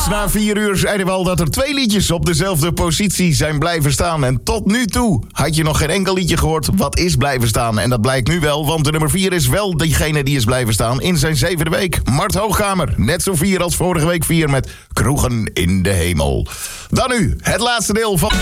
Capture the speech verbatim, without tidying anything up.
na vier uur zeiden we al dat er twee liedjes op dezelfde positie zijn blijven staan. En tot nu toe had je nog geen enkel liedje gehoord wat is blijven staan. En dat blijkt nu wel, want de nummer vier is wel diegene die is blijven staan in zijn zevende week. Mart Hoogkamer, net zo vier als vorige week vier met Kroegen in de Hemel. Dan nu, het laatste deel van...